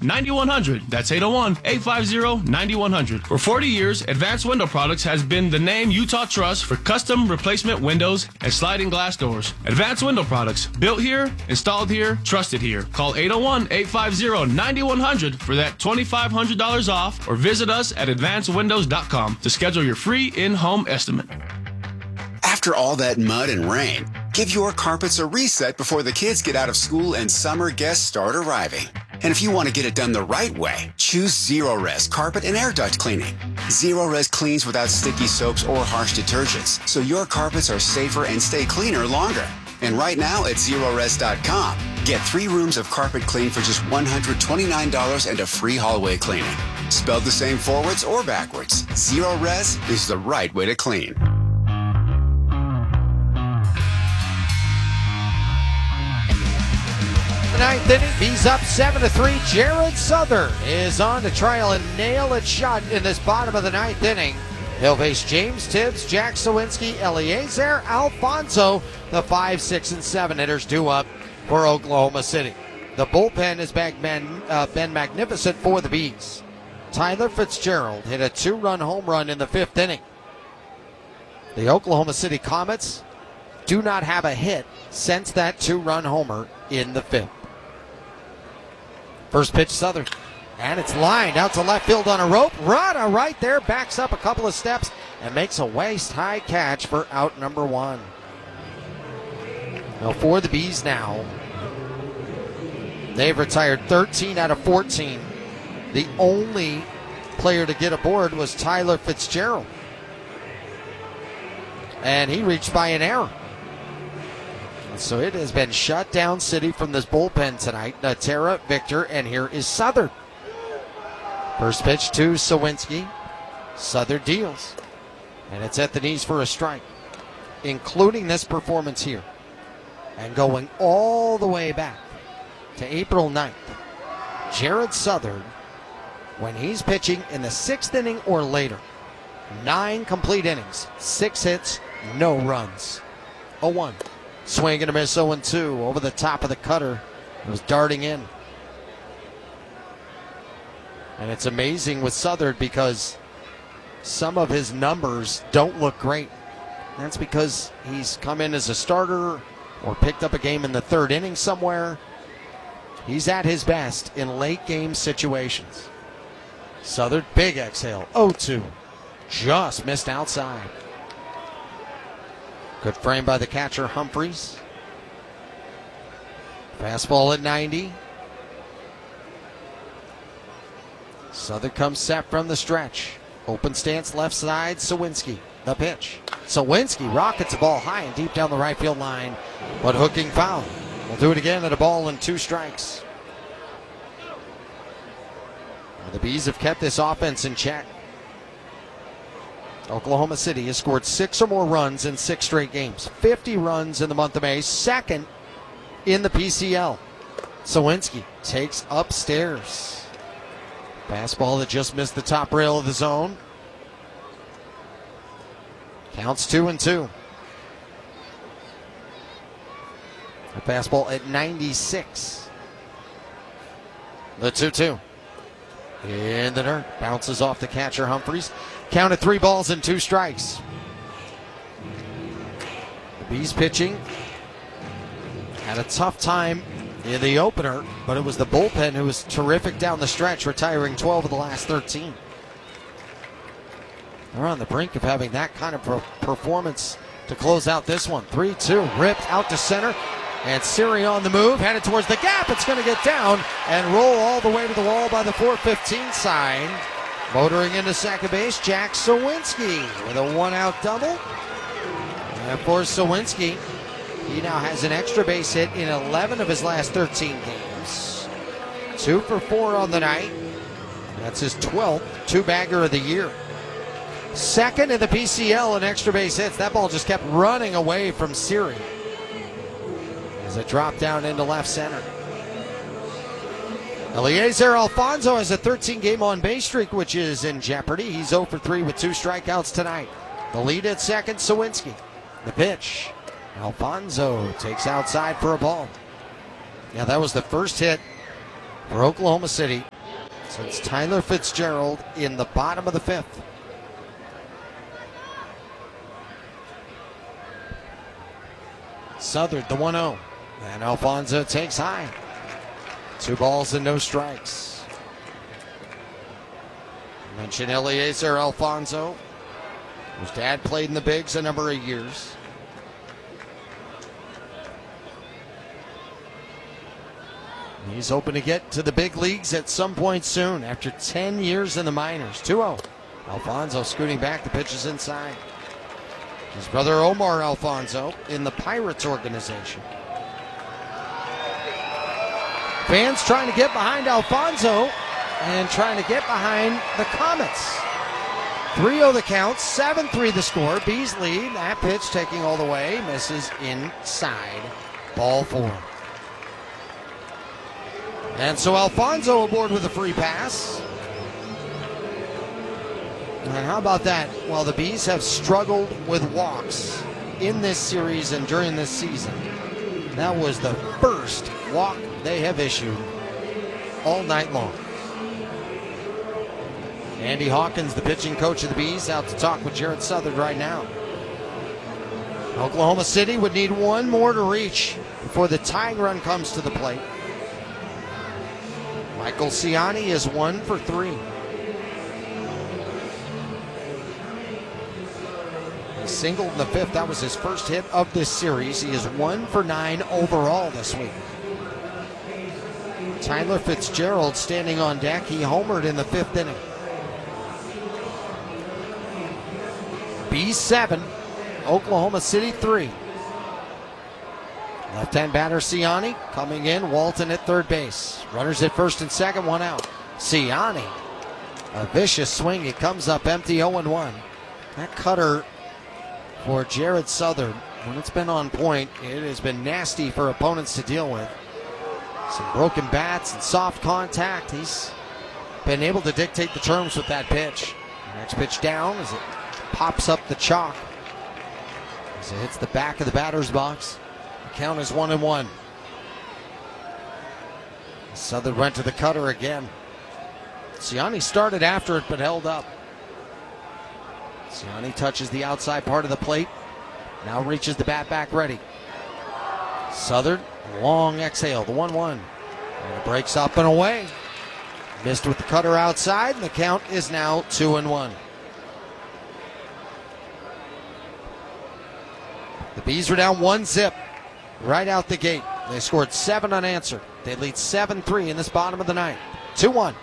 850-9100. That's 801-850-9100. For 40 years, Advanced Window Products has been the name Utah trusts for custom replacement windows and sliding glass doors. Advanced Window Products, built here, installed here, trusted here. Call 801-850-9100 for that $2,500 off, or visit us at advancedwindows.com to schedule your free in-home estimate. After all that mud and rain, give your carpets a reset before the kids get out of school and summer guests start arriving. And if you want to get it done the right way, choose Zero-Res Carpet and Air Duct Cleaning. Zero-Res cleans without sticky soaps or harsh detergents, so your carpets are safer and stay cleaner longer. And right now at Zerores.com, get 3 rooms of carpet clean for just $129 and a free hallway cleaning. Spelled the same forwards or backwards, Zero-Res is the right way to clean. The 9th inning, he's up 7-3. Jared Southern is on to try and nail it shut in this bottom of the 9th inning. He'll face James Tibbs, Jack Sawinski, Eliezer Alfonso. The 5, 6, and 7 hitters due up for Oklahoma City. The bullpen has been magnificent for the Bees. Tyler Fitzgerald hit a 2-run home run in the 5th inning. The Oklahoma City Comets do not have a hit since that 2-run homer in the 5th. First pitch, Southern. And it's lined out to left field on a rope. Rada right there backs up a couple of steps and makes a waist-high catch for out number 1. Now for the Bees now, they've retired 13 out of 14. The only player to get aboard was Tyler Fitzgerald. And he reached by an error. So it has been shut down city from this bullpen tonight. Natera, Victor, and here is Southern. First pitch to Sawinski. Southern deals. And it's at the knees for a strike. Including this performance here. And going all the way back to April 9th. Jared Southern, when he's pitching in the 6th inning or later, 9 complete innings, 6 hits, no runs. 0-1. Swing and a miss, 0-2. Over the top of the cutter. It was darting in. And it's amazing with Southern because some of his numbers don't look great. That's because he's come in as a starter or picked up a game in the 3rd inning somewhere. He's at his best in late game situations. Southern, big exhale, 0-2. Just missed outside. Good frame by the catcher, Humphreys. Fastball at 90. Southern comes set from the stretch. Open stance, left side, Sawinski. The pitch. Sawinski rockets the ball high and deep down the right field line, but hooking foul. We'll do it again at a ball and 2 strikes. The Bees have kept this offense in check. Oklahoma City has scored 6 or more runs in 6 straight games. 50 runs in the month of May, 2nd in the PCL. Sawinski takes upstairs. Fastball that just missed the top rail of the zone. Counts 2-2. A fastball at 96. The 2-2. In the dirt. Bounces off the catcher, Humphreys. Counted 3 balls and 2 strikes. The Bees pitching had a tough time in the opener, but it was the bullpen who was terrific down the stretch, retiring 12 of the last 13. They're on the brink of having that kind of performance to close out this one. 3-2, ripped out to center, and Siri on the move, headed towards the gap. It's going to get down and roll all the way to the wall by the 415 sign. Motoring into second base, Jack Sawinski with a 1-out double. And for Sawinski, he now has an extra base hit in 11 of his last 13 games. 2 for 4 on the night. That's his 12th 2-bagger of the year. 2nd in the PCL in extra base hits. That ball just kept running away from Siri as it dropped down into left center. Eliezer Alfonso has a 13-game on-base streak, which is in jeopardy. He's 0 for 3 with 2 strikeouts tonight. The lead at second, Sawinski. The pitch. Alfonso takes outside for a ball. Yeah, that was the first hit for Oklahoma City. So it's Tyler Fitzgerald in the bottom of the fifth. Southern, the 1-0. And Alfonso takes high. 2 balls and no strikes. I mentioned Eliezer Alfonso, whose dad played in the bigs a number of years. He's hoping to get to the big leagues at some point soon after 10 years in the minors. 2-0. Alfonso scooting back. The pitch is inside. His brother Omar Alfonso in the Pirates organization. Fans trying to get behind Alfonso and trying to get behind the Comets. 3-0 the count, 7-3 the score. Bees lead. That pitch taking all the way. Misses inside. Ball 4. And so Alfonso aboard with a free pass. And how about that? While the Bees have struggled with walks in this series and during this season, that was the first walk they have issued all night long. Andy Hawkins, the pitching coach of the Bees, out to talk with Jared Southern right now. Oklahoma City would need one more to reach before the tying run comes to the plate. Michael Ciani is 1 for 3. He singled in the 5th. That was his first hit of this series. He is 1 for 9 overall this week. Tyler Fitzgerald standing on deck. He homered in the 5th inning. B7, Oklahoma City 3. Left-hand batter Ciani coming in. Walton at third base. Runners at first and second, 1 out. Ciani, a vicious swing. It comes up empty, 0-1. That cutter for Jared Southern, when it's been on point, it has been nasty for opponents to deal with. Some broken bats and soft contact. He's been able to dictate the terms with that pitch. Next pitch down as it pops up the chalk. As it hits the back of the batter's box. The count is 1-1. Southern went to the cutter again. Ciani started after it but held up. Ciani touches the outside part of the plate. Now reaches the bat back ready. Southern, long exhale, the 1-1. And it breaks up and away. Missed with the cutter outside, and the count is now 2-1. The Bees were down 1-0 right out the gate. They scored 7 unanswered. They lead 7-3 in this bottom of the ninth. 2-1.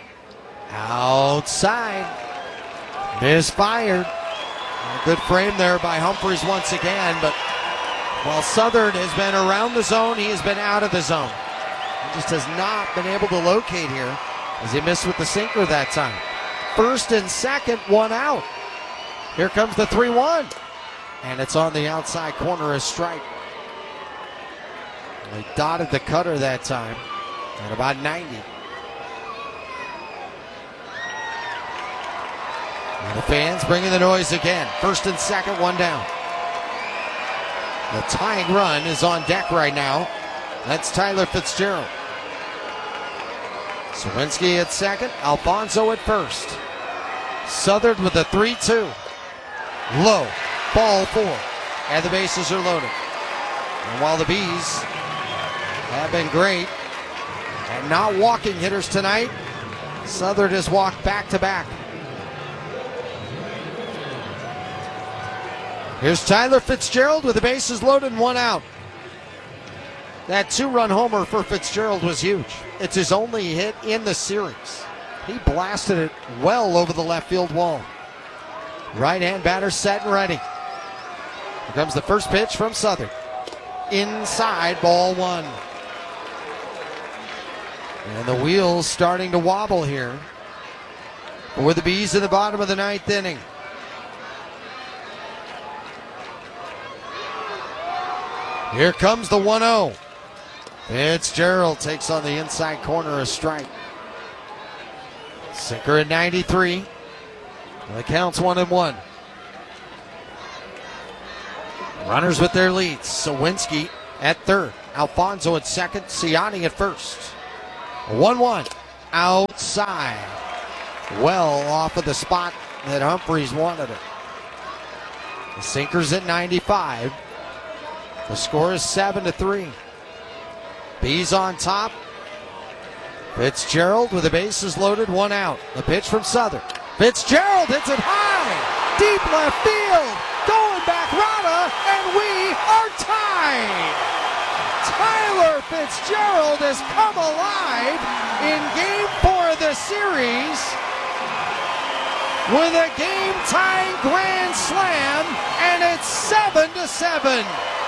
Outside. Misfired. A good frame there by Humphries once again, but while Southern has been around the zone, he has been out of the zone. He just has not been able to locate here as he missed with the sinker that time. First and second, 1 out. Here comes the 3-1. And it's on the outside corner, a strike. They dotted the cutter that time at about 90. And the fans bringing the noise again. First and second, 1 down. The tying run is on deck right now. That's Tyler Fitzgerald. Sawinski at second, Alfonso at first. Southern with a 3-2. Low, ball 4, and the bases are loaded. And while the Bees have been great at not walking hitters tonight, Southern has walked back-to-back. Here's Tyler Fitzgerald with the bases loaded and 1 out. That 2-run homer for Fitzgerald was huge. It's his only hit in the series. He blasted it well over the left field wall. Right-hand batter set and ready. Here comes the first pitch from Southern. Inside, ball 1. And the wheels starting to wobble here for the Bees in the bottom of the ninth inning. Here comes the 1-0. Fitzgerald takes on the inside corner, a strike. Sinker at 93. The count's 1-1. Runners with their leads. Sawinski at third. Alfonso at second. Ciani at first. 1-1 outside. Well off of the spot that Humphreys wanted it. The sinker's at 95. The score is 7-3. Bees on top. Fitzgerald with the bases loaded, 1 out. The pitch from Southern. Fitzgerald hits it high, deep left field. Going back, Rada, and we are tied. Tyler Fitzgerald has come alive in Game 4 of the series with a game-tying grand slam, and it's 7-7.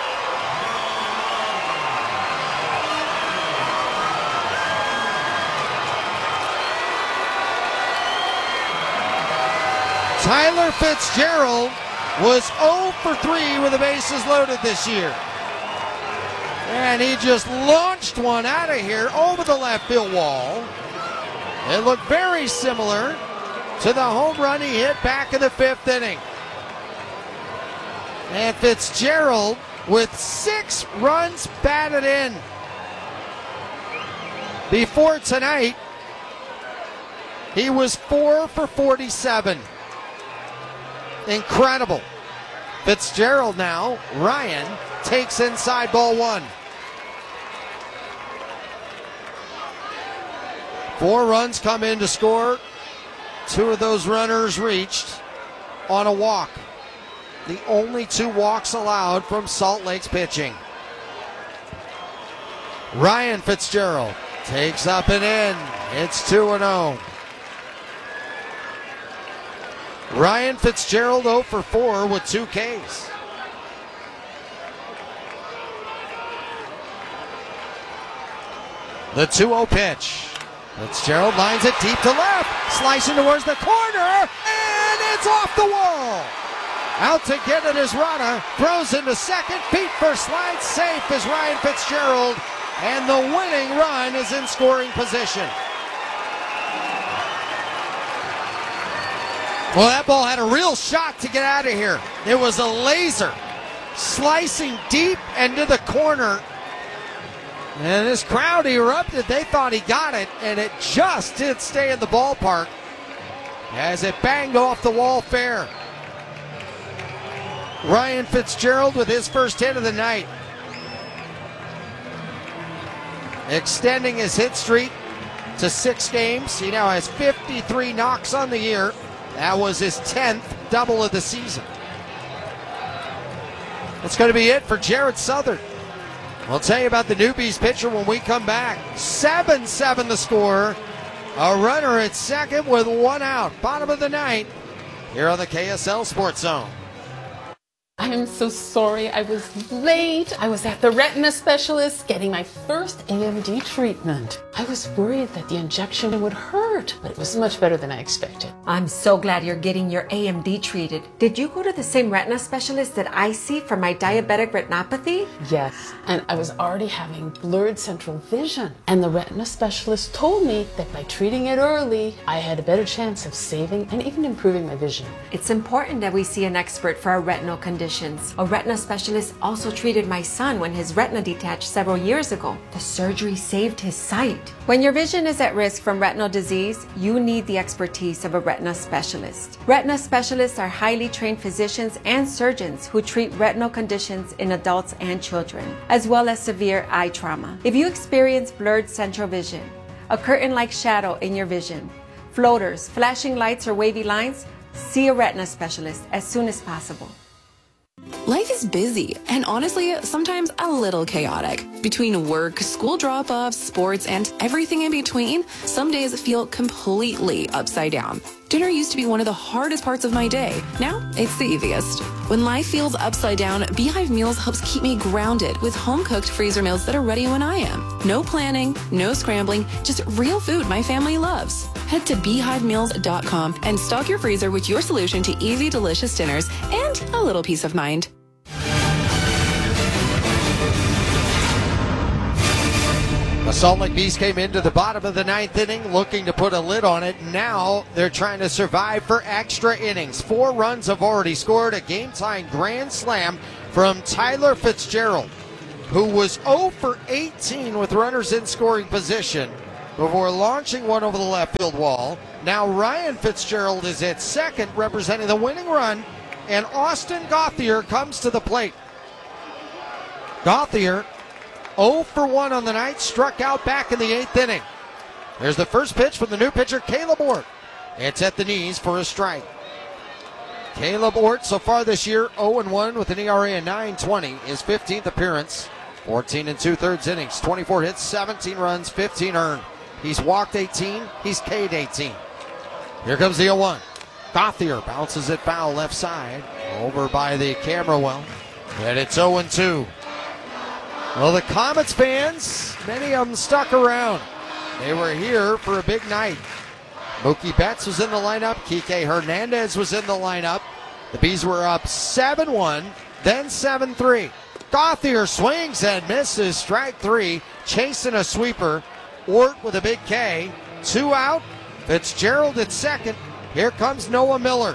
Tyler Fitzgerald was 0 for 3 with the bases loaded this year. And he just launched one out of here over the left field wall. It looked very similar to the home run he hit back in the 5th inning. And Fitzgerald with 6 runs batted in. Before tonight, he was 4 for 47. Incredible. Fitzgerald now, Ryan takes inside ball 1. 4 runs come in to score. 2 of those runners reached on a walk. The only 2 walks allowed from Salt Lake's pitching. Ryan Fitzgerald takes up and in. It's 2-0. Ryan Fitzgerald 0 for 4 with 2 Ks. The 2-0 pitch. Fitzgerald lines it deep to left, slicing towards the corner, and it's off the wall. Out to get it is Rada, throws into second, feet first, slide safe is Ryan Fitzgerald, and the winning run is in scoring position. Well, that ball had a real shot to get out of here. It was a laser slicing deep into the corner. And this crowd erupted. They thought he got it, and it just did stay in the ballpark as it banged off the wall fair. Ryan Fitzgerald with his first hit of the night, extending his hit streak to 6 games. He now has 53 knocks on the year. That was his 10th double of the season. That's going to be it for Jared Southern. We'll tell you about the Newbies pitcher when we come back. 7-7 the score. A runner at second with 1 out. Bottom of the 9th here on the KSL Sports Zone. I am so sorry I was late. I was at the retina specialist getting my first AMD treatment. I was worried that the injection would hurt, but it was much better than I expected. I'm so glad you're getting your AMD treated. Did you go to the same retina specialist that I see for my diabetic retinopathy? Yes, and I was already having blurred central vision. And the retina specialist told me that by treating it early, I had a better chance of saving and even improving my vision. It's important that we see an expert for our retinal conditions. A retina specialist also treated my son when his retina detached several years ago. The surgery saved his sight. When your vision is at risk from retinal disease, you need the expertise of a retina specialist. Retina specialists are highly trained physicians and surgeons who treat retinal conditions in adults and children, as well as severe eye trauma. If you experience blurred central vision, a curtain-like shadow in your vision, floaters, flashing lights, or wavy lines, see a retina specialist as soon as possible. Life is busy and honestly, sometimes a little chaotic. Between work, school drop-offs, sports, and everything in between, some days feel completely upside down. Dinner used to be one of the hardest parts of my day. Now, it's the easiest. When life feels upside down, Beehive Meals helps keep me grounded with home-cooked freezer meals that are ready when I am. No planning, no scrambling, just real food my family loves. Head to beehivemeals.com and stock your freezer with your solution to easy, delicious dinners and a little peace of mind. The Salt Lake Bees came into the bottom of the 9th inning looking to put a lid on it. Now they're trying to survive for extra innings. 4 runs have already scored. A game-tying grand slam from Tyler Fitzgerald, who was 0 for 18 with runners in scoring position. before launching one over the left field wall. Now Ryan Fitzgerald is at second, representing the winning run, and Austin Gauthier comes to the plate. Gauthier 0 for 1 on the night, struck out back in the 8th inning. There's the first pitch from the new pitcher, Caleb Ort. It's at the knees for a strike. Caleb Ort, so far this year, 0-1 with an ERA of 9.20, his 15th appearance, 14 2/3 innings, 24 hits, 17 runs, 15 earned. He's walked 18, he's K'd 18. Here comes the 0-1. Gauthier bounces it foul left side, over by the camera well, and it's 0-2. Well, the Comets fans, many of them stuck around. They were here for a big night. Mookie Betts was in the lineup. Kike Hernandez was in the lineup. The Bees were up 7-1, then 7-3. Gauthier swings and misses, strike 3, chasing a sweeper. Ort with a big K. 2 out. Fitzgerald at second. Here comes Noah Miller.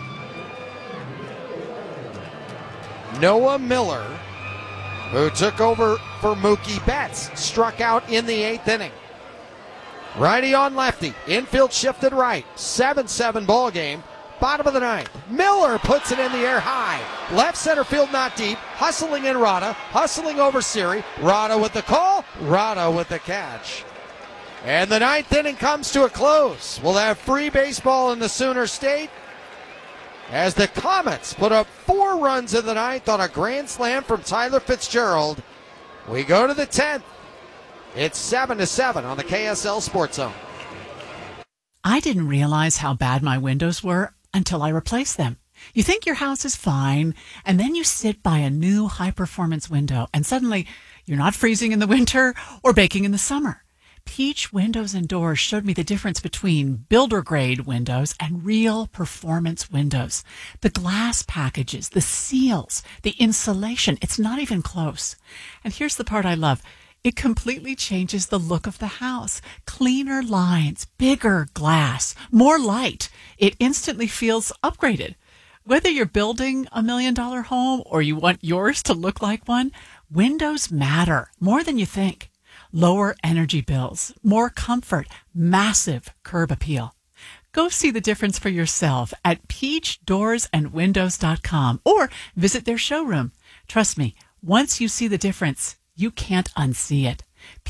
Noah Miller, who took over for Mookie Betts, struck out in the 8th inning. Righty on lefty. Infield shifted right. 7-7 ball game. Bottom of the 9th. Miller puts it in the air high. Left center field not deep. Hustling in Rada. Hustling over Siri. Rada with the call. Rada with the catch. And the 9th inning comes to a close. We'll have free baseball in the Sooner State as the Comets put up 4 runs in the 9th on a grand slam from Tyler Fitzgerald. We go to the 10th. It's 7-7 on the KSL Sports Zone. I didn't realize how bad my windows were until I replaced them. You think your house is fine, and then you sit by a new high-performance window, and suddenly you're not freezing in the winter or baking in the summer. Peach Windows and Doors showed me the difference between builder-grade windows and real performance windows. The glass packages, the seals, the insulation, it's not even close. And here's the part I love. It completely changes the look of the house. Cleaner lines, bigger glass, more light. It instantly feels upgraded. Whether you're building $1 million home or you want yours to look like one, windows matter more than you think. Lower energy bills, more comfort, massive curb appeal. Go see the difference for yourself at peachdoorsandwindows.com or visit their showroom. Trust me, once you see the difference, you can't unsee it.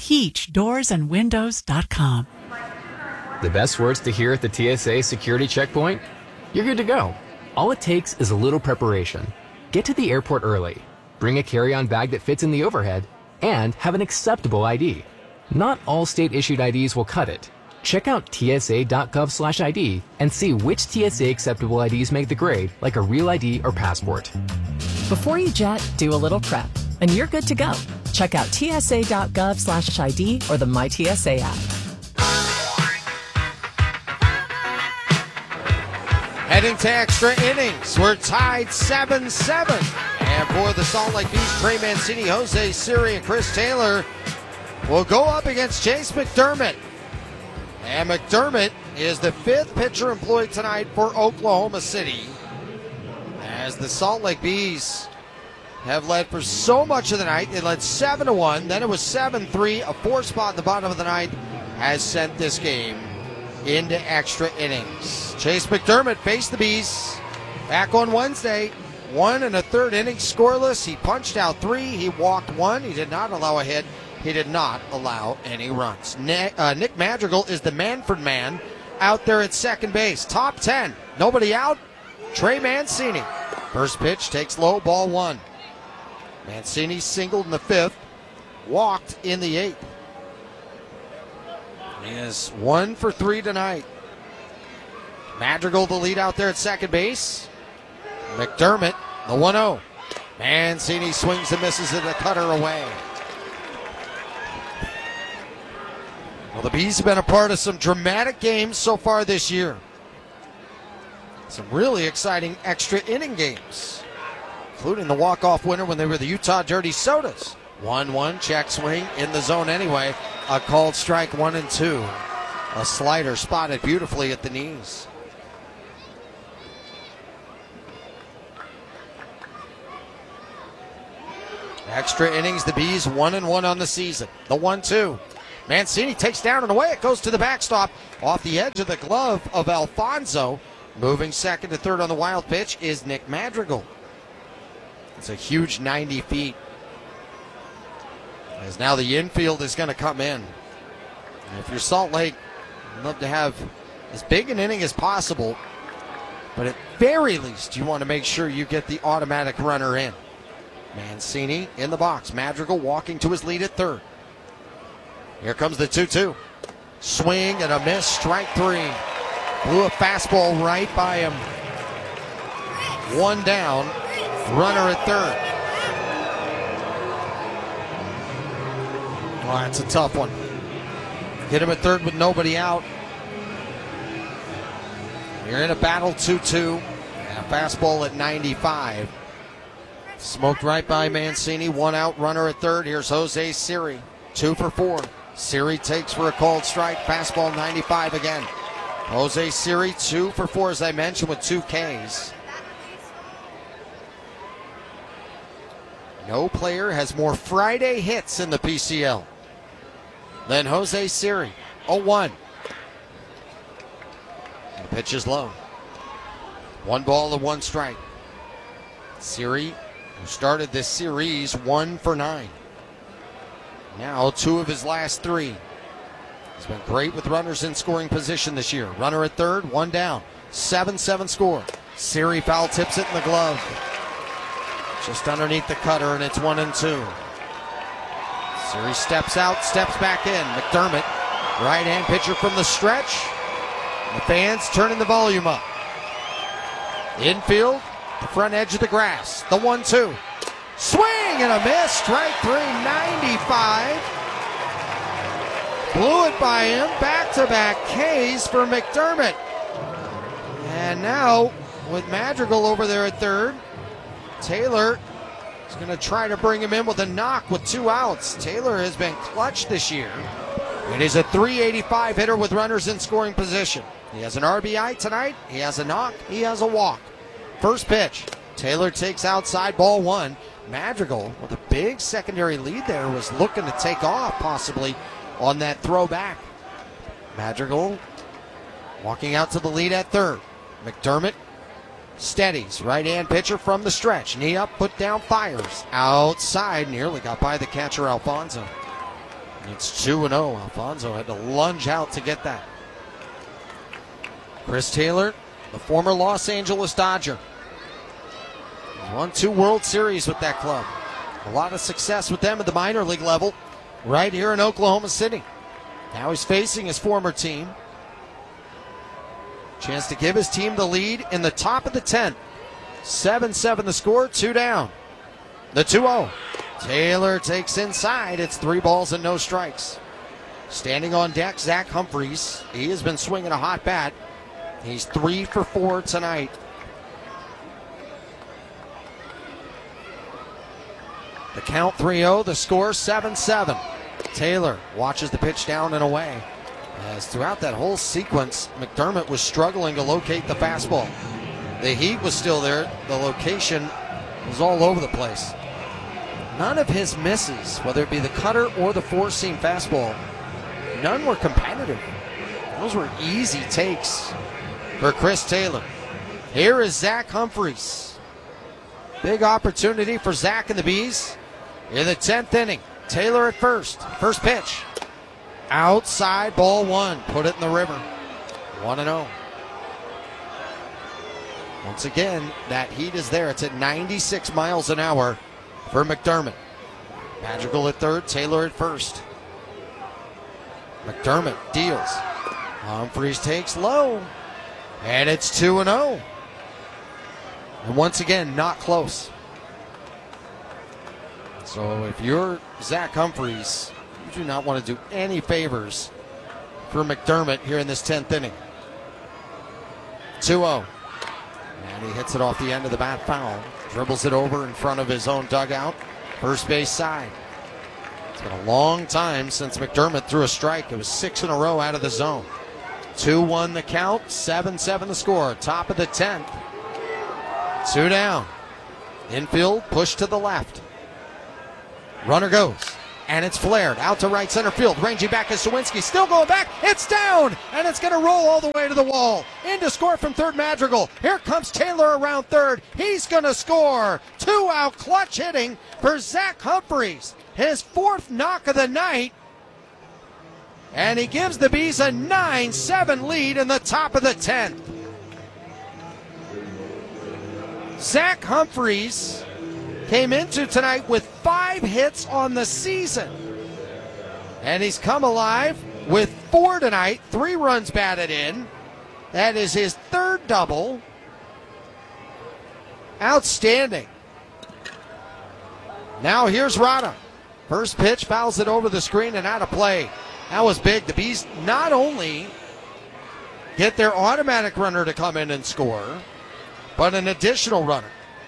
peachdoorsandwindows.com. The best words to hear at the TSA security checkpoint? You're good to go. All it takes is a little preparation. Get to the airport early, bring a carry-on bag that fits in the overhead, and have an acceptable ID. Not all state-issued IDs will cut it. Check out tsa.gov/ID and see which TSA acceptable IDs make the grade, like a real ID or passport. Before you jet, do a little prep, and you're good to go. Check out tsa.gov/ID or the MyTSA app. Heading to extra innings. We're tied 7-7. And for the Salt Lake Bees, Trey Mancini, Jose Siri, and Chris Taylor will go up against Chase McDermott. And McDermott is the 5th pitcher employed tonight for Oklahoma City, as the Salt Lake Bees have led for so much of the night. They led 7-1, then it was 7-3. A 4-spot in the bottom of the ninth has sent this game into extra innings. Chase McDermott faced the Bees back on Wednesday. 1 1/3 innings scoreless. He punched out 3. He walked 1. He did not allow a hit. He did not allow any runs. Nick Madrigal is the Manford man out there at second base. Top 10. Nobody out. Trey Mancini. First pitch takes low, ball 1. Mancini singled in the 5th. Walked in the 8th. He is 1 for 3 tonight. Madrigal the lead out there at second base. McDermott, the 1-0. Mancini swings and misses it, a cutter away. Well, the Bees have been a part of some dramatic games so far this year. Some really exciting extra inning games, including the walk-off winner when they were the Utah Dirty Sodas. 1-1, check swing in the zone anyway. A called strike, 1-2. A slider spotted beautifully at the knees. Extra innings, the Bees 1-1 on the season. The 1-2. Mancini takes down and away. It goes to the backstop off the edge of the glove of Alfonso. Moving second to third on the wild pitch is Nick Madrigal. It's a huge 90 feet. As now the infield is going to come in. And if you're Salt Lake, you'd love to have as big an inning as possible. But at very least, you want to make sure you get the automatic runner in. Mancini in the box. Madrigal walking to his lead at third. Here comes the 2-2. Swing and a miss. Strike three. Blew a fastball right by him. One down. Runner at third. Oh, that's a tough one. Hit him at third with nobody out. You're in a battle 2-2. And a fastball at 95. Smoked right by Mancini. One out, runner at third. Here's Jose Siri. 2 for 4. Siri takes for a called strike. Fastball 95 again. Jose Siri 2 for 4, as I mentioned, with 2 Ks. No player has more Friday hits in the PCL than Jose Siri. 0-1. The pitch is low. 1 ball and 1 strike. Siri, who started this series 1 for 9. Now 2 of his last 3. He's been great with runners in scoring position this year. Runner at third, 1 down. 7-7 score. Siri foul tips it in the glove. Just underneath the cutter, and it's 1-2. Siri steps out, steps back in. McDermott, right-hand pitcher from the stretch. The fans turning the volume up. Infield, the front edge of the grass. The 1-2. Swing and a miss. Strike three, 95. Blew it by him. Back-to-back Ks for McDermott. And now, with Madrigal over there at third, Taylor is going to try to bring him in with a knock with 2 outs. Taylor has been clutch this year. It is a .385 hitter with runners in scoring position. He has an RBI tonight. He has a knock. He has a walk. First pitch. Taylor takes outside, ball 1. Madrigal, with a big secondary lead there, was looking to take off possibly on that throwback. Madrigal walking out to the lead at third. McDermott steadies. Right-hand pitcher from the stretch. Knee up, put down, fires. Outside, nearly got by the catcher, Alfonso. It's 2-0. Alfonso had to lunge out to get that. Chris Taylor, the former Los Angeles Dodger. He's won 2 World Series with that club. A lot of success with them at the minor league level right here in Oklahoma City. Now he's facing his former team. Chance to give his team the lead in the top of the 10th. 7-7 the score, 2 down. The 2-0. Taylor takes inside. It's 3 balls and no strikes. Standing on deck, Zach Humphreys. He has been swinging a hot bat. He's 3 for 4 tonight. The count 3-0, the score 7-7. Taylor watches the pitch down and away. As throughout that whole sequence, McDermott was struggling to locate the fastball. The heat was still there. The location was all over the place. None of his misses, whether it be the cutter or the 4-seam fastball, none were competitive. Those were easy takes for Chris Taylor. Here is Zach Humphreys. Big opportunity for Zach and the Bees in the 10th inning. Taylor at first. First pitch. Outside, ball 1. Put it in the river. 1-0. Once again, that heat is there. It's at 96 miles an hour for McDermott. Madrigal at third, Taylor at first. McDermott deals. Humphreys takes low. And it's 2-0. And once again, not close. So if you're Zach Humphreys, you do not want to do any favors for McDermott here in this 10th inning. 2-0. And he hits it off the end of the bat foul. Dribbles it over in front of his own dugout. First base side. It's been a long time since McDermott threw a strike. It was 6 in a row out of the zone. 2-1 the count, 7-7 the score. Top of the 10th. 2 down. Infield push to the left. Runner goes. And it's flared out to right center field. Ranging back is Sawinski. Still going back. It's down. And it's going to roll all the way to the wall. In to score from third, Madrigal. Here comes Taylor around third. He's going to score. 2-out clutch hitting for Zach Humphreys. His 4th knock of the night. And he gives the Bees a 9-7 lead in the top of the 10th. Zach Humphreys came into tonight with 5 hits on the season. And he's come alive with 4 tonight, 3 runs batted in. That is his 3rd double. Outstanding. Now here's Rada. First pitch, fouls it over the screen and out of play. That was big. The Bees not only get their automatic runner to come in and score, but an additional runner.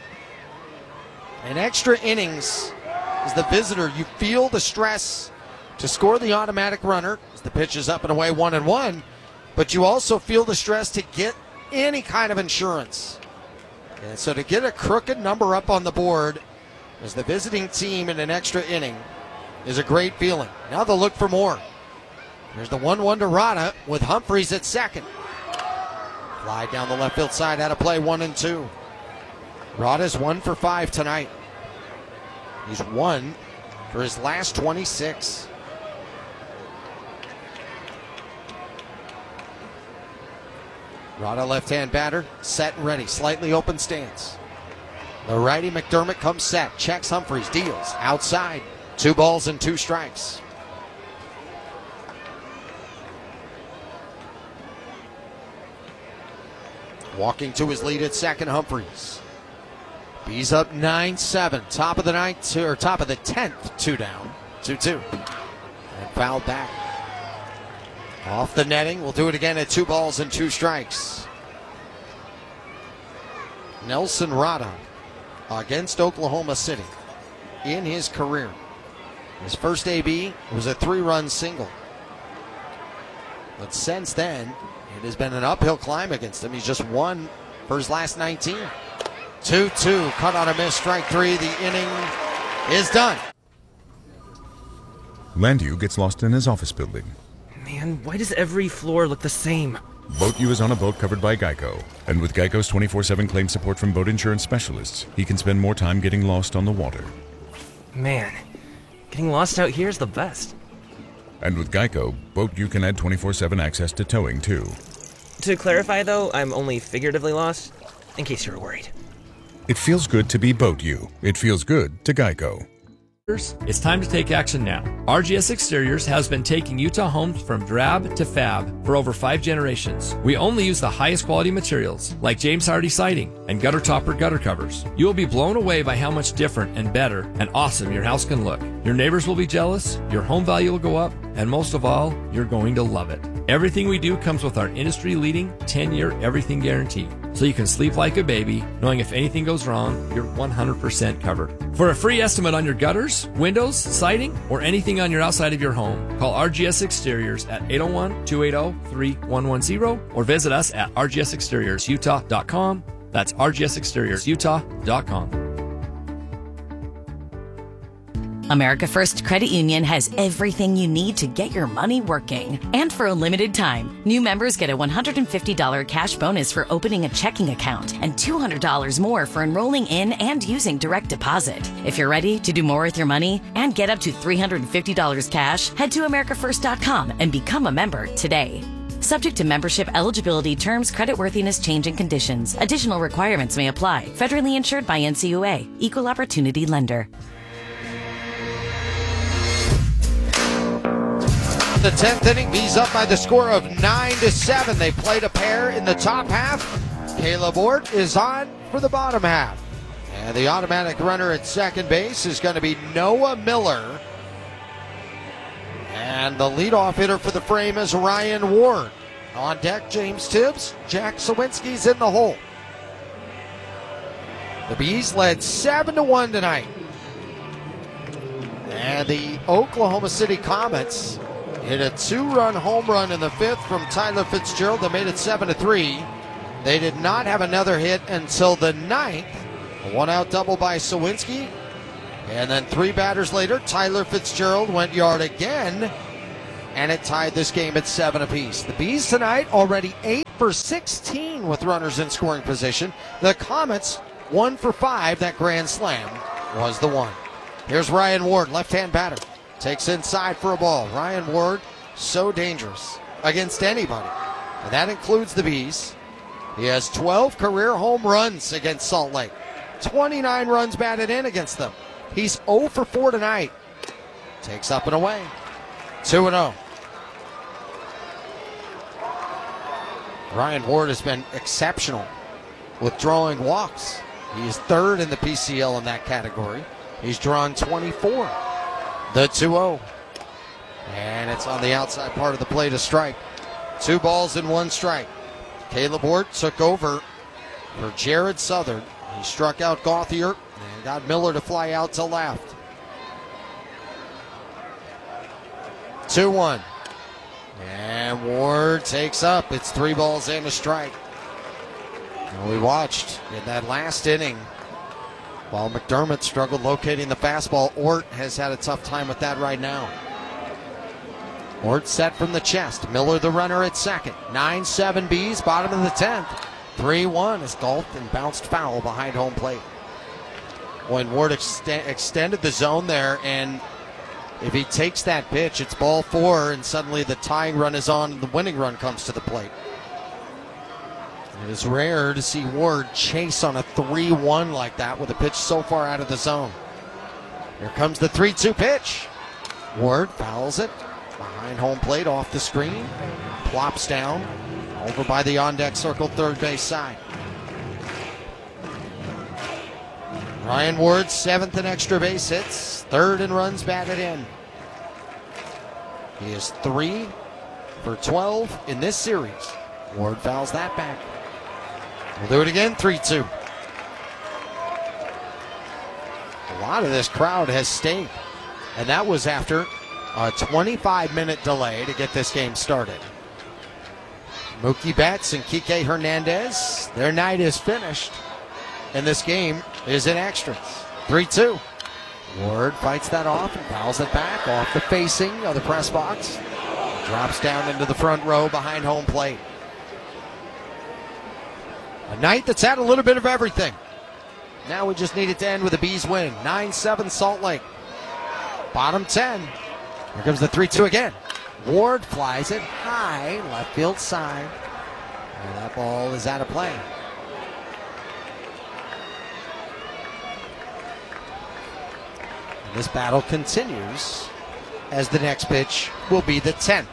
In extra innings, as the visitor, you feel the stress to score the automatic runner as the pitch is up and away 1-1, but you also feel the stress to get any kind of insurance. And so to get a crooked number up on the board as the visiting team in an extra inning is a great feeling. Now they'll look for more. There's the 1-1 to Rada with Humphreys at second. Fly down the left field side, out of play, 1-2. Rada's 1 for 5 tonight. He's 1 for his last 26. Rada, left-hand batter, set and ready, slightly open stance. The righty McDermott comes set, checks Humphreys, deals, outside. 2 balls and 2 strikes. Walking to his lead at second, Humphreys. Bees up 9-7. Top of the ninth, or top of the 10th, 2 down, 2-2. And fouled back. Off the netting. We'll do it again at 2 balls and 2 strikes. Nelson Rada against Oklahoma City in his career. His first AB was a 3-run single. But since then, it has been an uphill climb against him. He's just 1 for his last 19. 2-2, cut on a miss, strike 3. The inning is done. Landu gets lost in his office building. Man, why does every floor look the same? Boat U is on a boat covered by Geico. And with Geico's 24/7 claim support from boat insurance specialists, he can spend more time getting lost on the water. Man, getting lost out here is the best. And with Geico, Boat U can add 24/7 access to towing, too. To clarify, though, I'm only figuratively lost, in case you were worried. It feels good to be Boat U. It feels good to Geico. It's time to take action now. RGS Exteriors has been taking Utah homes from drab to fab for over 5 generations. We only use the highest quality materials, like James Hardy siding and gutter topper gutter covers. You will be blown away by how much different and better and awesome your house can look. Your neighbors will be jealous, your home value will go up, and most of all, you're going to love it. Everything we do comes with our industry-leading 10-year everything guarantee, so you can sleep like a baby, knowing if anything goes wrong, you're 100% covered. For a free estimate on your gutters, windows, siding, or anything on your outside of your home, call RGS Exteriors at 801-280-3110 or visit us at rgsexteriorsutah.com. That's rgsexteriorsutah.com. America First Credit Union has everything you need to get your money working. And for a limited time, new members get a $150 cash bonus for opening a checking account and $200 more for enrolling in and using direct deposit. If you're ready to do more with your money and get up to $350 cash, head to americafirst.com and become a member today. Subject to membership, eligibility, terms, creditworthiness, change, and conditions. Additional requirements may apply. Federally insured by NCUA. Equal Opportunity Lender. The 10th inning, Bees up by the score of 9-7. They played a pair in the top half. Caleb Ort is on for the bottom half. And the automatic runner at second base is going to be Noah Miller. And the leadoff hitter for the frame is Ryan Ward. On deck, James Tibbs. Jack Sawinski's in the hole. The Bees led 7-1 tonight. And the Oklahoma City Comets hit a 2-run home run in the 5th from Tyler Fitzgerald that made it 7-3. They did not have another hit until the 9th. A 1-out double by Sawinski. And then 3 batters later, Tyler Fitzgerald went yard again, and it tied this game at 7 apiece. The Bees tonight already 8 for 16 with runners in scoring position. The Comets 1 for 5. That grand slam was the one. Here's Ryan Ward, left-hand batter. Takes inside for a ball. Ryan Ward, so dangerous against anybody. And that includes the Bees. He has 12 career home runs against Salt Lake. 29 runs batted in against them. He's 0 for 4 tonight. Takes up and away. 2-0. Ryan Ward has been exceptional with drawing walks. He is 3rd in the PCL in that category. He's drawn 24. The 2-0. And it's on the outside part of the plate, a strike. 2 balls and 1 strike. Caleb Ward took over for Jared Southern. He struck out Gauthier and got Miller to fly out to left. 2-1. And Ward takes up. It's 3 balls and a strike. And we watched in that last inning while McDermott struggled locating the fastball. Ort has had a tough time with that right now. Ort set from the chest. Miller the runner at second. 9-7 Bees, bottom of the 10th. 3-1 is golfed and bounced foul behind home plate. When Ward extended the zone there, and if he takes that pitch, it's ball 4, and suddenly the tying run is on and the winning run comes to the plate. It is rare to see Ward chase on a 3-1 like that with a pitch so far out of the zone. Here comes the 3-2 pitch. Ward fouls it behind home plate, off the screen, plops down over by the on-deck circle, third base side. Ryan Ward, 7th in extra base hits, 3rd in runs batted in. He is 3 for 12 in this series. Ward fouls that back. We'll do it again, 3-2. A lot of this crowd has stayed, and that was after a 25-minute delay to get this game started. Mookie Betts and Kike Hernandez, their night is finished, and this game is in extras. 3-2. Ward fights that off and fouls it back off the facing of the press box. Drops down into the front row behind home plate. A night that's had a little bit of everything. Now we just need it to end with a Bees win. 9-7 Salt Lake. Bottom 10. Here comes the 3-2 again. Ward flies it high, left field side. And that ball is out of play. And this battle continues as the next pitch will be the 10th.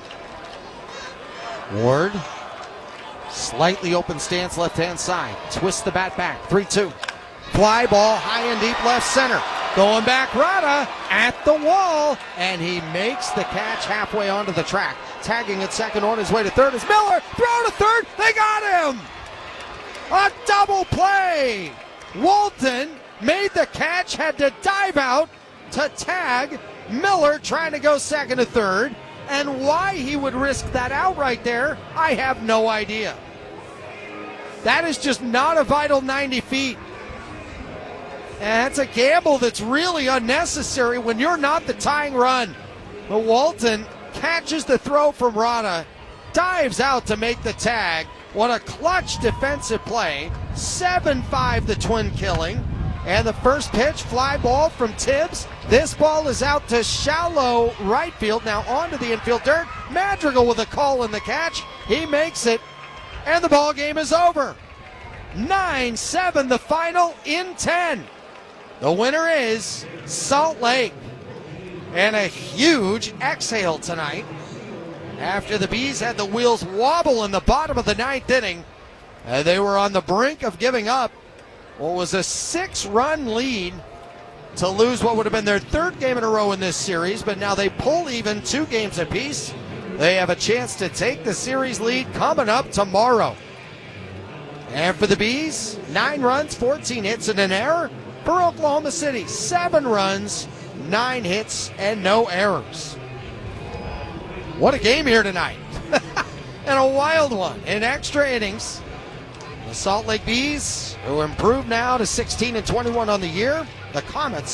Ward, slightly open stance, left-hand side. Twists the bat back. 3-2. Fly ball high and deep left center. Going back, Rada at the wall, and he makes the catch halfway onto the track. Tagging at second on his way to third is Miller. Throw to third. They got him. A double play. Walton made the catch, had to dive out to tag. Miller trying to go second to third. And why he would risk that out right there, I have no idea. That is just not a vital 90 feet. And that's a gamble that's really unnecessary when you're not the tying run. But Walton catches the throw from Rada, dives out to make the tag. What a clutch defensive play. 7-5 the Twin killing. And the first pitch, fly ball from Tibbs. This ball is out to shallow right field. Now onto the infield dirt. Madrigal with a call in the catch. He makes it. And the ball game is over. 9-7 the final in 10. The winner is Salt Lake. And a huge exhale tonight after the Bees had the wheels wobble in the bottom of the 9th inning. They were on the brink of giving up what was a 6-run lead to lose what would have been their 3rd game in a row in this series, but now they pull even 2 games apiece. They have a chance to take the series lead coming up tomorrow. And for the Bees, 9 runs, 14 hits, and an error. For Oklahoma City, 7 runs, 9 hits, and no errors. What a game here tonight. And a wild one in extra innings. The Salt Lake Bees, who improved now to 16-21 on the year. The Comets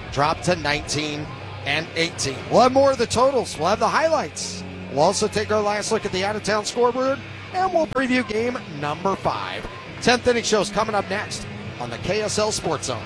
dropped to 19 and 18. We'll have more of the totals. We'll have the highlights. We'll also take our last look at the out-of-town scoreboard, and we'll preview game number 5. 10th inning show's coming up next on the KSL Sports Zone.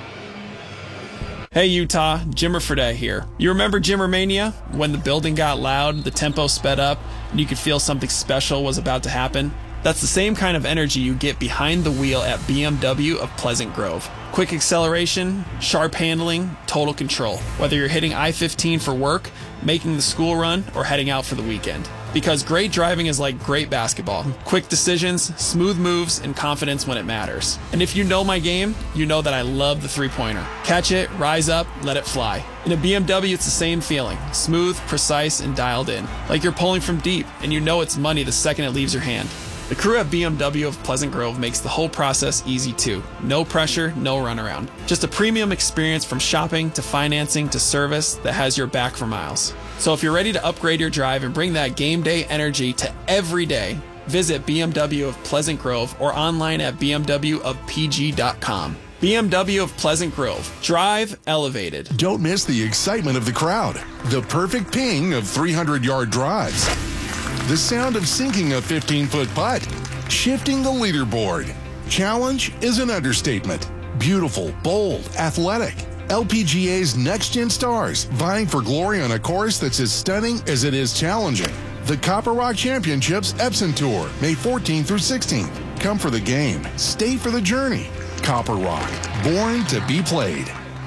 Hey Utah, Jimmer Fredette here. You remember Jimmermania? When the building got loud, the tempo sped up, and you could feel something special was about to happen? That's the same kind of energy you get behind the wheel at BMW of Pleasant Grove. Quick acceleration, sharp handling, total control. Whether you're hitting I-15 for work, making the school run, or heading out for the weekend. Because great driving is like great basketball. Quick decisions, smooth moves, and confidence when it matters. And if you know my game, you know that I love the three-pointer. Catch it, rise up, let it fly. In a BMW, it's the same feeling. Smooth, precise, and dialed in. Like you're pulling from deep, and you know it's money the second it leaves your hand. The crew at BMW of Pleasant Grove makes the whole process easy too. No pressure, no runaround. Just a premium experience from shopping to financing to service that has your back for miles. So if you're ready to upgrade your drive and bring that game day energy to every day, visit BMW of Pleasant Grove or online at bmwofpg.com. BMW of Pleasant Grove. Drive elevated. Don't miss the excitement of the crowd. The perfect ping of 300-yard drives. The sound of sinking a 15-foot putt. Shifting the leaderboard. Challenge is an understatement. Beautiful, bold, athletic. LPGA's next-gen stars vying for glory on a course that's as stunning as it is challenging. The Copper Rock Championships Epson Tour, May 14th through 16th. Come for the game. Stay for the journey. Copper Rock, born to be played.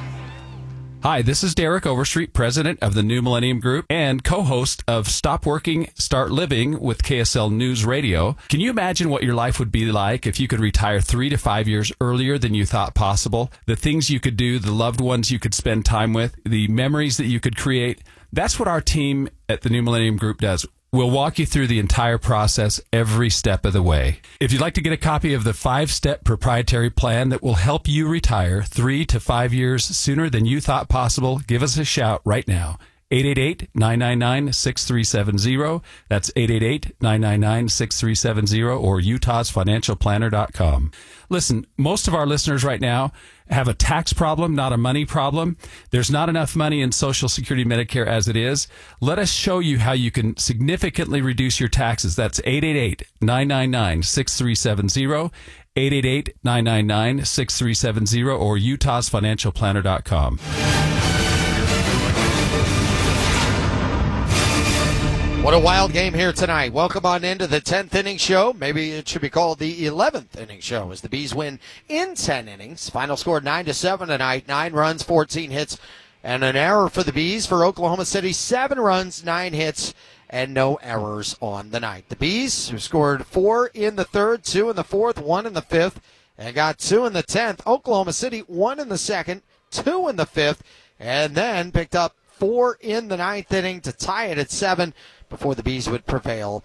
Hi, this is Derek Overstreet, president of the New Millennium Group and co-host of Stop Working, Start Living with KSL News Radio. Can you imagine what your life would be like if you could retire 3 to 5 years earlier than you thought possible? The things you could do, the loved ones you could spend time with, the memories that you could create. That's what our team at the New Millennium Group does. We'll walk you through the entire process every step of the way. If you'd like to get a copy of the 5-step proprietary plan that will help you retire 3 to 5 years sooner than you thought possible, give us a shout right now. 888-999-6370. That's 888-999-6370 or utahsfinancialplanner.com. Listen, most of our listeners right now have a tax problem, not a money problem. There's not enough money in Social Security Medicare as it is. Let us show you how you can significantly reduce your taxes. That's 888-999-6370. 888-999-6370 or utahsfinancialplanner.com. What a wild game here tonight. Welcome on into the 10th inning show. Maybe it should be called the 11th inning show as the Bees win in 10 innings. Final score 9-7 tonight. 9 runs, 14 hits, and an error for the Bees. For Oklahoma City, 7 runs, 9 hits, and no errors on the night. The Bees, who scored 4 in the third, 2 in the fourth, 1 in the fifth, and got 2 in the 10th. Oklahoma City, 1 in the second, 2 in the fifth, and then picked up 4 in the 9th inning to tie it at 7 before the Bees would prevail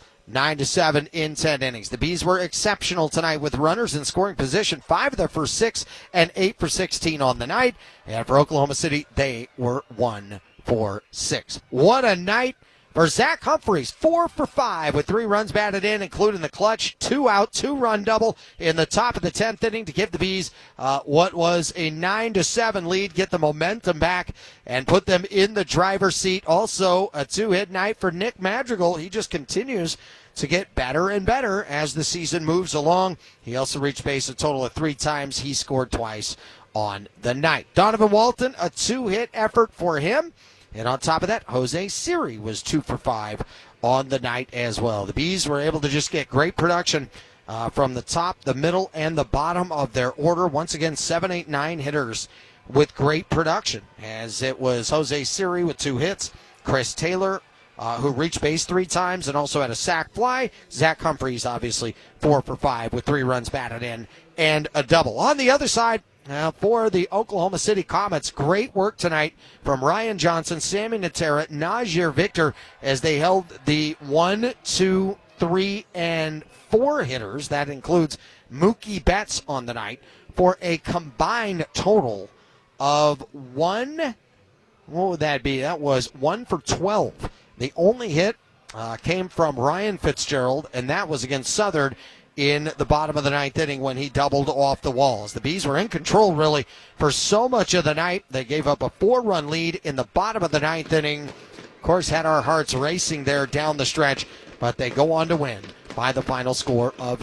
9-7 in 10 innings. The Bees were exceptional tonight with runners in scoring position, 5 of their first 6 and 8 for 16 on the night. And for Oklahoma City, they were 1 for 6. What a night for Zach Humphreys, 4 for 5 with 3 runs batted in, including the clutch 2-out, 2-run double in the top of the 10th inning to give the Bees what was a 9-7 lead, get the momentum back and put them in the driver's seat. Also a 2-hit night for Nick Madrigal. He just continues to get better and better as the season moves along. He also reached base a total of 3 times. He scored twice on the night. Donovan Walton, a 2-hit effort for him. And on top of that, Jose Siri was 2 for 5 on the night as well. The Bees were able to just get great production from the top, the middle, and the bottom of their order. Once again, 7, 8, 9 hitters with great production, as it was Jose Siri with 2 hits, Chris Taylor, who reached base 3 times and also had a sac fly. Zach Humphreys, obviously, 4 for 5 with 3 runs batted in and a double. On the other side, for the Oklahoma City Comets, great work tonight from Ryan Johnson, Sammy Natera, Najir Victor, as they held the 1, 2, 3, and 4 hitters. That includes Mookie Betts on the night for a combined total of 1. What would that be? That was 1 for 12. The only hit came from Ryan Fitzgerald, and that was against Southern in the bottom of the ninth inning when he doubled off the walls. The Bees were in control, really, for so much of the night. They gave up a 4-run lead in the bottom of the ninth inning. Of course, had our hearts racing there down the stretch, but they go on to win by the final score of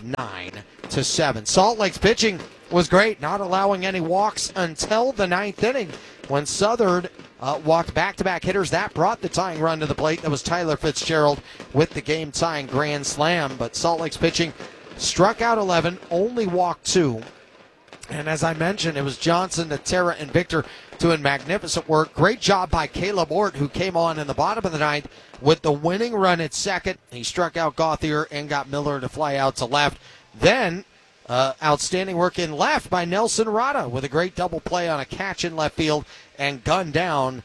9-7. Salt Lake's pitching was great, not allowing any walks until the ninth inning when Southern walked back-to-back hitters. That brought the tying run to the plate. That was Tyler Fitzgerald with the game-tying grand slam. But Salt Lake's pitching struck out 11, only walked 2. And as I mentioned, it was Johnson, Natera, and Victor doing magnificent work. Great job by Caleb Ort, who came on in the bottom of the ninth with the winning run at second. He struck out Gauthier and got Miller to fly out to left. Then, outstanding work in left by Nelson Rada with a great double play on a catch in left field and gunned down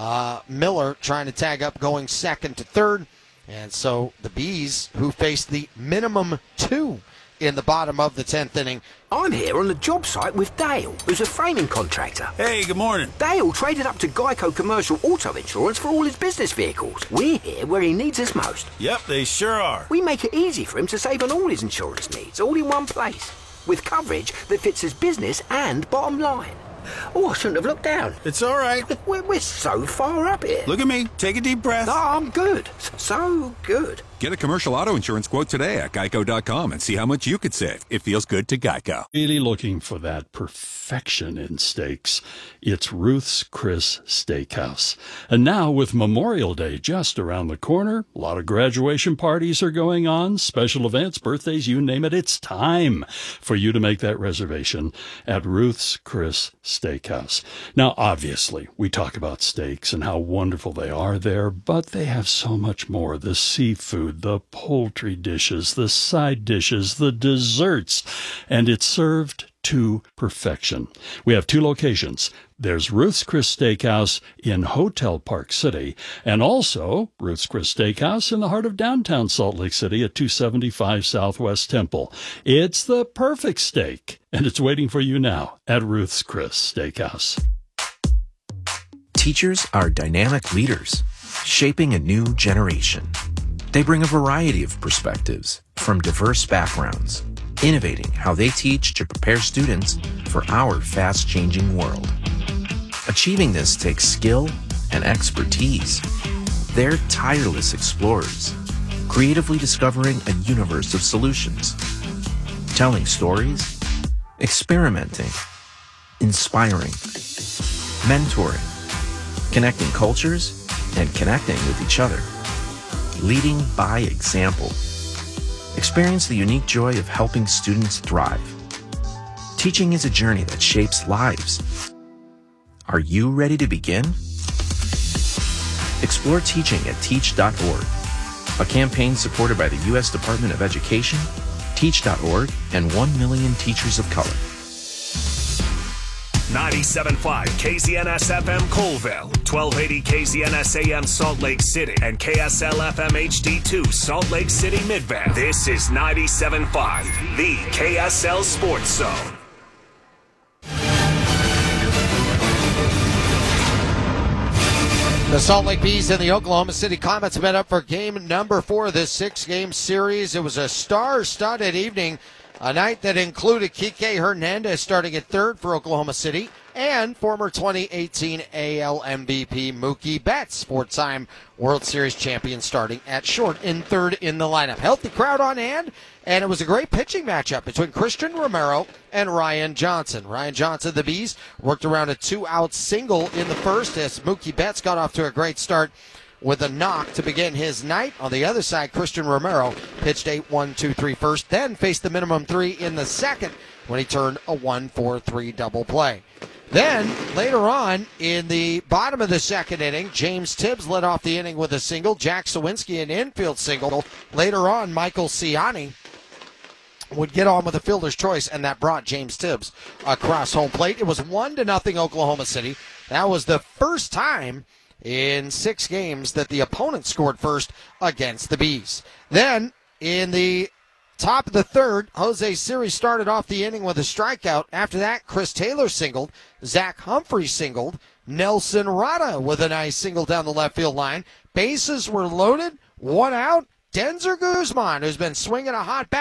Miller trying to tag up going second to third. And so the Bees, who faced the minimum 2 in the bottom of the 10th inning. I'm here on the job site with Dale, who's a framing contractor. Hey, good morning. Dale traded up to Geico Commercial Auto Insurance for all his business vehicles. We're here where he needs us most. Yep, they sure are. We make it easy for him to save on all his insurance needs, all in one place, with coverage that fits his business and bottom line. Oh, I shouldn't have looked down. It's all right. We're so far up here. Look at me. Take a deep breath. No, I'm good. So good. Get a commercial auto insurance quote today at geico.com and see how much you could save. It feels good to Geico. Really looking for that perfection in steaks? It's Ruth's Chris Steakhouse. And now with Memorial Day just around the corner, a lot of graduation parties are going on, special events, birthdays, you name it. It's time for you to make that reservation at Ruth's Chris Steakhouse. Now, obviously, we talk about steaks and how wonderful they are there, but they have so much more. The seafood, the poultry dishes, the side dishes, the desserts, and it's served to perfection. We have 2 locations. There's Ruth's Chris Steakhouse in Hotel Park City, and also Ruth's Chris Steakhouse in the heart of downtown Salt Lake City at 275 Southwest Temple. It's the perfect steak, and it's waiting for you now at Ruth's Chris Steakhouse. Teachers are dynamic leaders, shaping a new generation. They bring a variety of perspectives from diverse backgrounds, innovating how they teach to prepare students for our fast-changing world. Achieving this takes skill and expertise. They're tireless explorers, creatively discovering a universe of solutions, telling stories, experimenting, inspiring, mentoring, connecting cultures, and connecting with each other. Leading by example. Experience the unique joy of helping students thrive. Teaching is a journey that shapes lives. Are you ready to begin? Explore teaching at teach.org, a campaign supported by the U.S. Department of Education, Teach.org, and 1 million teachers of color. 97.5 KZNS-FM Colville, 1280 KZNS-AM Salt Lake City, and KSL-FM HD2 Salt Lake City Midvale. This is 97.5, the KSL Sports Zone. The Salt Lake Bees and the Oklahoma City Comets met up for game number 4 of this 6-game series. It was a star-studded evening, a night that included Kike Hernandez starting at third for Oklahoma City and former 2018 AL MVP Mookie Betts, 4-time World Series champion, starting at short in third in the lineup. Healthy crowd on hand, and it was a great pitching matchup between Christian Romero and Ryan Johnson. Ryan Johnson, the Bees, worked around a 2-out single in the first as Mookie Betts got off to a great start with a knock to begin his night. On the other side, Christian Romero pitched 8-1-2-3 first, then faced the minimum 3 in the second when he turned a 1-4-3 double play. Then, later on, in the bottom of the second inning, James Tibbs led off the inning with a single. Jack Sawinski an infield single. Later on, Michael Ciani would get on with a fielder's choice, and that brought James Tibbs across home plate. It was 1-0 Oklahoma City. That was the first time in 6 games that the opponent scored first against the Bees. Then, in the top of the third, Jose Siri started off the inning with a strikeout. After that, Chris Taylor singled, Zach Humphrey singled, Nelson Rada with a nice single down the left field line. Bases were loaded, 1 out. Denzer Guzman, who's been swinging a hot bat,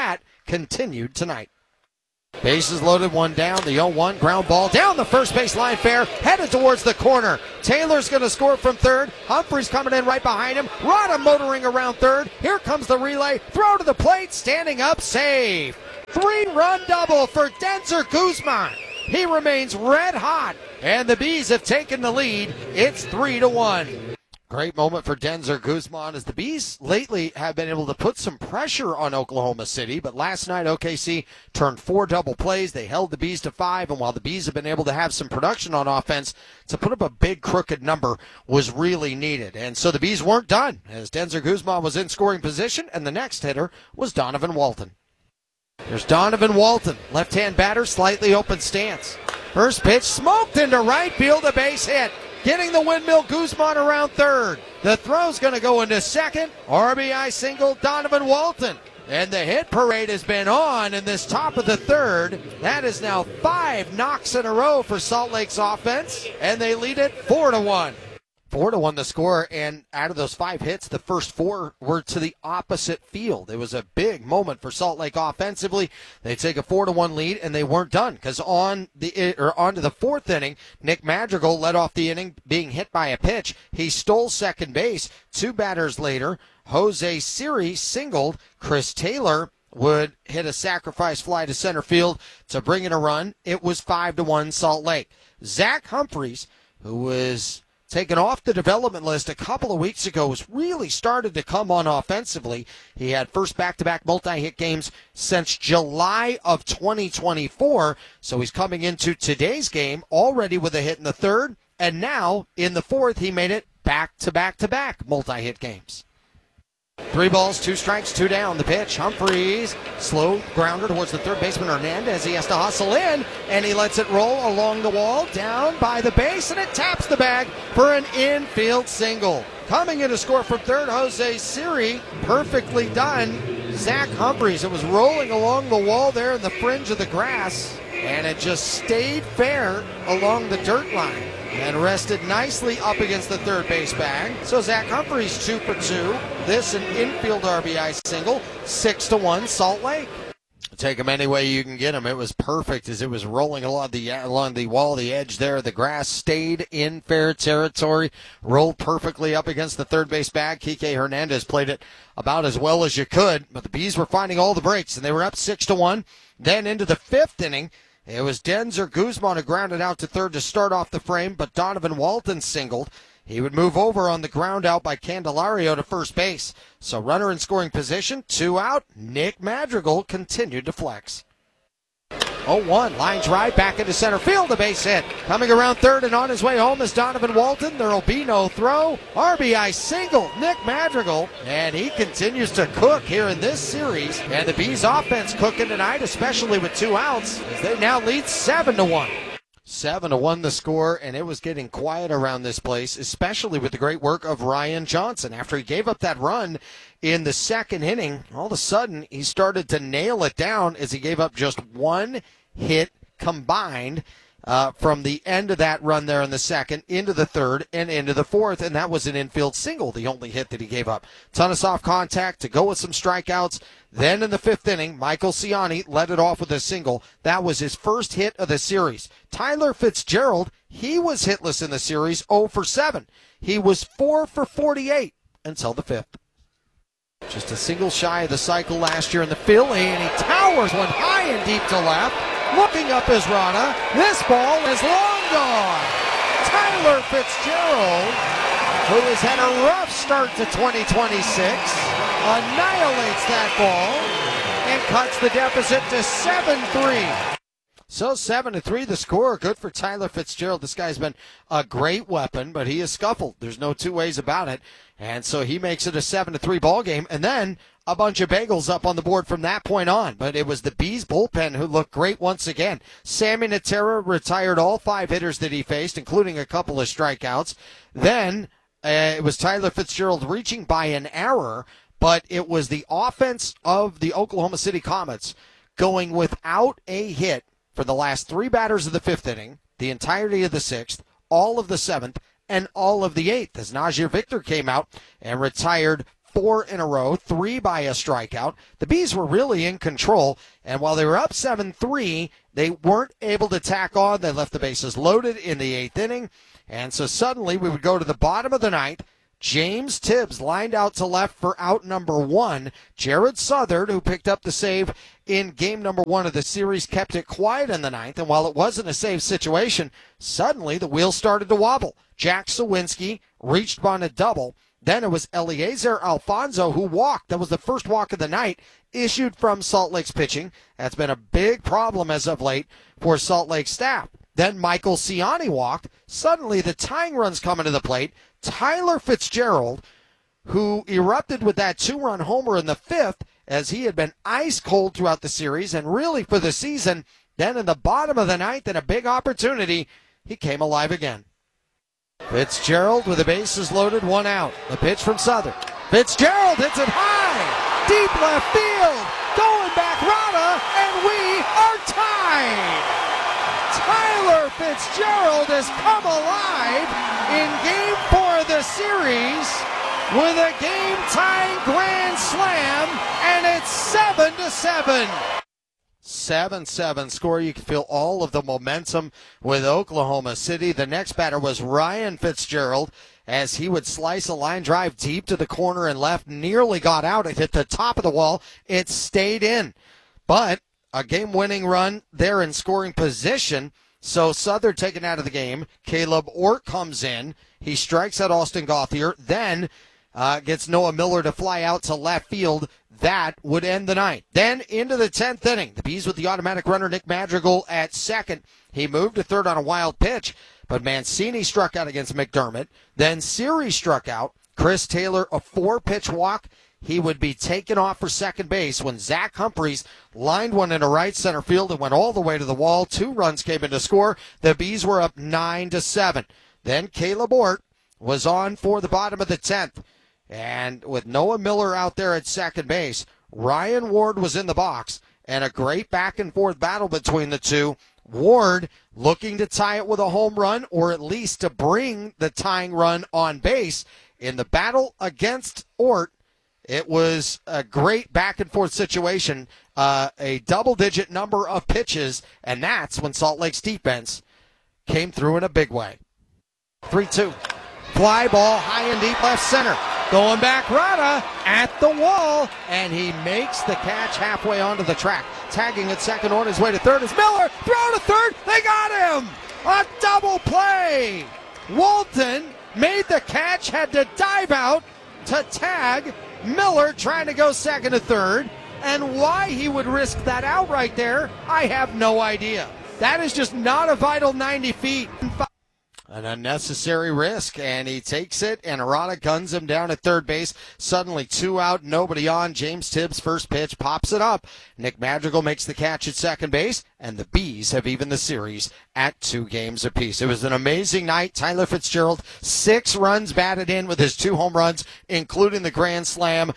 continued tonight. Bases loaded, one down, the 0-1, ground ball down the first base line fair, headed towards the corner. Taylor's going to score from third. Humphries coming in right behind him. Rada motoring around third. Here comes the relay. Throw to the plate, standing up, save. 3-run double for Denzer Guzman. He remains red hot, and the Bees have taken the lead. It's 3-1. Great moment for Denzer Guzman as the Bees lately have been able to put some pressure on Oklahoma City, but last night OKC turned 4 double plays. They held the Bees to 5, and while the Bees have been able to have some production on offense, to put up a big crooked number was really needed. And so the Bees weren't done as Denzer Guzman was in scoring position, and the next hitter was Donovan Walton. There's Donovan Walton, left-hand batter, slightly open stance. First pitch smoked into right field, a base hit. Getting the windmill, Guzman around third. The throw's going to go into second. RBI single, Donovan Walton. And the hit parade has been on in this top of the third. That is now 5 knocks in a row for Salt Lake's offense, and they lead it 4-1. 4-1 the score, and out of those 5 hits, the first 4 were to the opposite field. It was a big moment for Salt Lake offensively. They take a 4-1 lead, and they weren't done because on to the 4th inning, Nick Madrigal led off the inning being hit by a pitch. He stole second base. 2 batters later, Jose Siri singled. Chris Taylor would hit a sacrifice fly to center field to bring in a run. It was 5-1 Salt Lake. Zach Humphries, who was taken off the development list a couple of weeks ago, was really started to come on offensively. He had first back-to-back multi-hit games since July of 2024, so he's coming into today's game already with a hit in the 3rd, and now in the 4th he made it back-to-back-to-back multi-hit games. 3 balls, 2 strikes, 2 down. The pitch, Humphries, slow grounder towards the third baseman Hernandez. He has to hustle in, and he lets it roll along the wall, down by the base, and it taps the bag for an infield single. Coming in to score from third, Jose Siri, perfectly done. Zach Humphries, it was rolling along the wall there in the fringe of the grass, and it just stayed fair along the dirt line and rested nicely up against the third base bag. So Zach Humphries 2 for 2. This an infield RBI single. 6-1 Salt Lake. Take him any way you can get him. It was perfect as it was rolling along the wall, the edge there. The grass stayed in fair territory, rolled perfectly up against the third base bag. Kike Hernandez played it about as well as you could, but the Bees were finding all the breaks, and they were up 6-1. Then into the 5th inning, it was Denzer Guzman who grounded out to third to start off the frame, but Donovan Walton singled. He would move over on the ground out by Candelario to first base. So runner in scoring position, 2 out. Nick Madrigal continued to flex. 0-1, line drive back into center field, a base hit. Coming around third and on his way home is Donovan Walton. There will be no throw. RBI single, Nick Madrigal, and he continues to cook here in this series. And the Bees offense cooking tonight, especially with 2 outs, as they now lead 7-1. 7-1 the score, and it was getting quiet around this place, especially with the great work of Ryan Johnson. After he gave up that run in the 2nd inning, all of a sudden he started to nail it down as he gave up just 1 hit combined from the end of that run there in the 2nd into the 3rd and into the 4th, and that was an infield single, the only hit that he gave up. Ton of soft contact to go with some strikeouts. Then in the 5th inning, Michael Ciani led it off with a single. That was his first hit of the series. Tyler Fitzgerald, he was hitless in the series, 0 for 7. He was 4 for 48 until the 5th. Just a single shy of the cycle last year in the Philly, and he towers one high and deep to left. Looking up is Rana. This ball is long gone. Tyler Fitzgerald, who has had a rough start to 2026, annihilates that ball and cuts the deficit to 7-3. So 7-3 the score. Good for Tyler Fitzgerald. This guy's been a great weapon, but he has scuffled. There's no 2 ways about it. And so he makes it a 7-3 ball game. And then a bunch of bagels up on the board from that point on. But it was the Bees bullpen who looked great once again. Sammy Natera retired all 5 hitters that he faced, including a couple of strikeouts. Then it was Tyler Fitzgerald reaching by an error, but it was the offense of the Oklahoma City Comets going without a hit for the last 3 batters of the 5th inning, the entirety of the 6th, all of the 7th, and all of the 8th, as Najir Victor came out and retired 4 in a row, 3 by a strikeout. The Bees were really in control, and while they were up 7-3, they weren't able to tack on. They left the bases loaded in the 8th inning, and so suddenly we would go to the bottom of the ninth. James Tibbs lined out to left for out number 1. Jared Southard, who picked up the save in game number 1 of the series, kept it quiet in the ninth, and while it wasn't a save situation, suddenly the wheels started to wobble. Jack Sawinski reached on a double. Then it was Eliezer Alfonso who walked. That was the first walk of the night issued from Salt Lake's pitching. That's been a big problem as of late for Salt Lake staff. Then Michael Ciani walked. Suddenly the tying runs coming to the plate. Tyler Fitzgerald, who erupted with that 2-run homer in the 5th, as he had been ice cold throughout the series and really for the season. Then in the bottom of the ninth, and a big opportunity, he came alive again. Fitzgerald with the bases loaded, 1 out. The pitch from Southern. Fitzgerald hits it high, deep left field, going back Rada, and we are tied. Tyler Fitzgerald has come alive in Game 4 of the series with a game-tying grand slam, and it's 7-7. 7-7 score. You can feel all of the momentum with Oklahoma City. The next batter was Ryan Fitzgerald, as he would slice a line drive deep to the corner and left. Nearly got out. It hit the top of the wall. It stayed in. But a game-winning run there in scoring position. So Southern taken out of the game. Caleb Ort comes in. He strikes at Austin Gauthier. Then gets Noah Miller to fly out to left field. That would end the ninth. Then into the 10th inning. The Bees with the automatic runner, Nick Madrigal, at second. He moved to third on a wild pitch, but Mancini struck out against McDermott. Then Siri struck out. Chris Taylor, a 4-pitch walk. He would be taken off for second base when Zach Humphreys lined one into right center field and went all the way to the wall. 2 runs came in to score. The Bees were up 9-7. Then Caleb Ort was on for the bottom of the 10th. And with Noah Miller out there at second base, Ryan Ward was in the box, and a great back-and-forth battle between the two. Ward looking to tie it with a home run, or at least to bring the tying run on base. In the battle against Ort, it was a great back-and-forth situation, a double-digit number of pitches, and that's when Salt Lake's defense came through in a big way. 3-2. Fly ball high and deep left center. Going back, Rada at the wall, and he makes the catch halfway onto the track. Tagging at second on his way to third is Miller. Throw to third. They got him. A double play. Walton made the catch, had to dive out to tag. Miller trying to go second to third. And why he would risk that out right there, I have no idea. That is just not a vital 90 feet. An unnecessary risk, and he takes it, and Arata guns him down at third base. Suddenly 2 out, nobody on. James Tibbs' first pitch pops it up. Nick Madrigal makes the catch at second base, and the Bees have evened the series at 2 games apiece. It was an amazing night. Tyler Fitzgerald, 6 runs batted in with his 2 home runs, including the grand slam.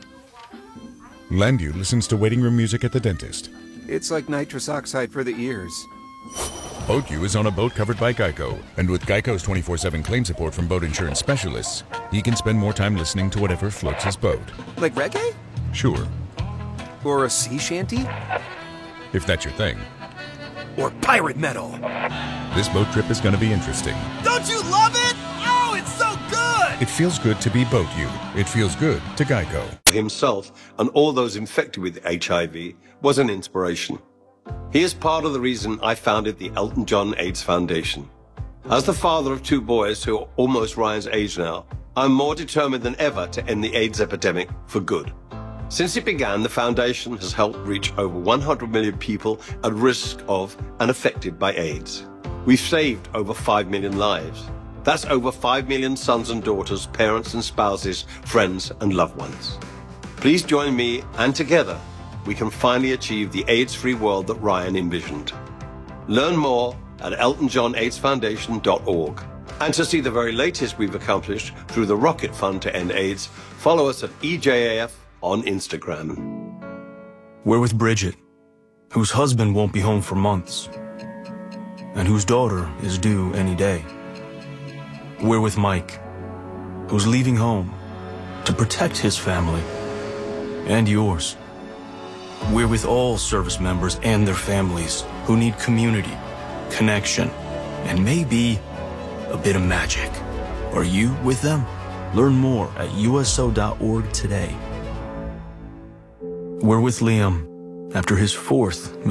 Landview listens to waiting room music at the dentist. It's like nitrous oxide for the ears. BoatU is on a boat covered by Geico, and with Geico's 24/7 claim support from boat insurance specialists, he can spend more time listening to whatever floats his boat. Like reggae? Sure. Or a sea shanty? If that's your thing. Or pirate metal? This boat trip is going to be interesting. Don't you love it? Oh, it's so good! It feels good to be BoatU. It feels good to Geico. Himself and all those infected with HIV was an inspiration. He is part of the reason I founded the Elton John AIDS Foundation. As the father of 2 boys who are almost Ryan's age now, I'm more determined than ever to end the AIDS epidemic for good. Since it began, the foundation has helped reach over 100 million people at risk of and affected by AIDS. We've saved over 5 million lives. That's over 5 million sons and daughters, parents and spouses, friends and loved ones. Please join me, and together we can finally achieve the AIDS-free world that Ryan envisioned. Learn more at eltonjohnaidsfoundation.org. And to see the very latest we've accomplished through the Rocket Fund to End AIDS, follow us at EJAF on Instagram. We're with Bridget, whose husband won't be home for months, and whose daughter is due any day. We're with Mike, who's leaving home to protect his family and yours. We're with all service members and their families who need community, connection, and maybe a bit of magic. Are you with them? Learn more at USO.org today. We're with Liam after his 4th